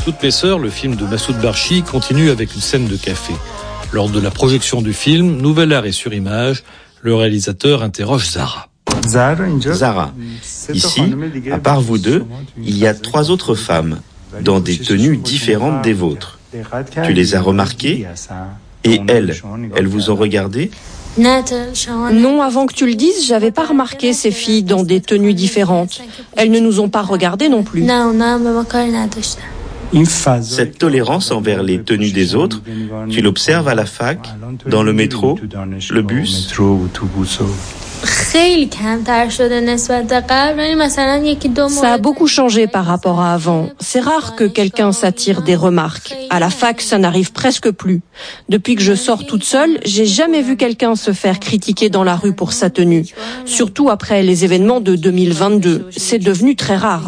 Toutes mes sœurs, le film de Massoud Barchi, continue avec une scène de café. Lors de la projection du film, nouvel arrêt sur image, le réalisateur interroge Zara. Zara, ici, à part vous deux, il y a 3 autres femmes, dans des tenues différentes des vôtres. Tu les as remarquées? Et elles vous ont regardé? Non, avant que tu le dises, j'avais pas remarqué ces filles dans des tenues différentes. Elles ne nous ont pas regardées non plus. Cette tolérance envers les tenues des autres, tu l'observes à la fac, dans le métro, le bus? Ça a beaucoup changé par rapport à avant. C'est rare que quelqu'un s'attire des remarques. À la fac, ça n'arrive presque plus. Depuis que je sors toute seule, j'ai jamais vu quelqu'un se faire critiquer dans la rue pour sa tenue. Surtout après les événements de 2022. C'est devenu très rare.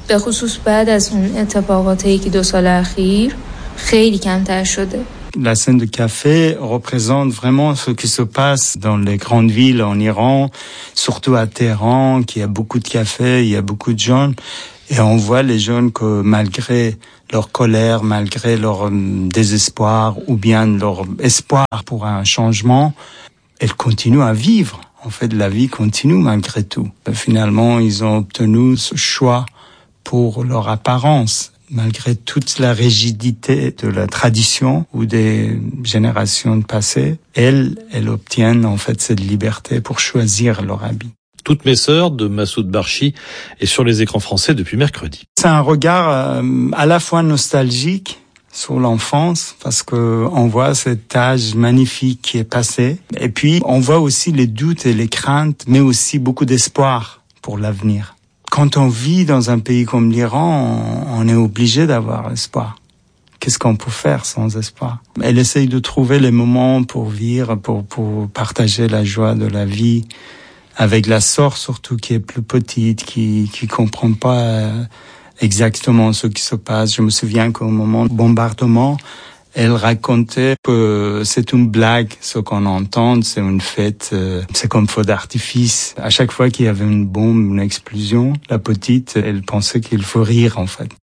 La scène de café représente vraiment ce qui se passe dans les grandes villes en Iran, surtout à Téhéran, qui a beaucoup de cafés, il y a beaucoup de jeunes. Et on voit les jeunes que malgré leur colère, malgré leur désespoir ou bien leur espoir pour un changement, elles continuent à vivre. En fait, la vie continue malgré tout. Finalement, ils ont obtenu ce choix pour leur apparence. Malgré toute la rigidité de la tradition ou des générations passées, elles obtiennent en fait cette liberté pour choisir leur habit. Toutes mes sœurs de Massoud Barchi est sur les écrans français depuis mercredi. C'est un regard à la fois nostalgique sur l'enfance parce que on voit cet âge magnifique qui est passé et puis on voit aussi les doutes et les craintes mais aussi beaucoup d'espoir pour l'avenir. Quand on vit dans un pays comme l'Iran, on est obligé d'avoir espoir. Qu'est-ce qu'on peut faire sans espoir? Elle essaye de trouver les moments pour vivre, pour partager la joie de la vie avec la sœur surtout qui est plus petite, qui comprend pas exactement ce qui se passe. Je me souviens qu'au moment du bombardement, elle racontait que c'est une blague, ce qu'on entend, c'est une fête, c'est comme feu d'artifice. À chaque fois qu'il y avait une bombe, une explosion, la petite, elle pensait qu'il faut rire en fait.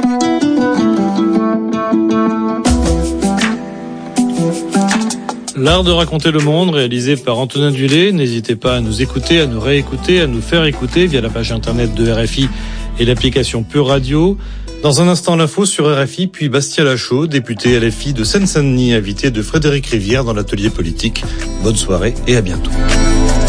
L'art de raconter le monde, réalisé par Antonin Dulé. N'hésitez pas à nous écouter, à nous réécouter, à nous faire écouter via la page internet de RFI et l'application Pure Radio. Dans un instant, l'info sur RFI, puis Bastien Lachaud, député LFI de Seine-Saint-Denis, invité de Frédéric Rivière dans l'atelier politique. Bonne soirée et à bientôt.